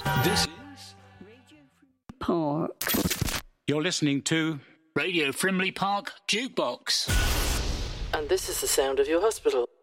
This is Park. You're listening to Radio Frimley Park Jukebox. And this is the sound of your hospital.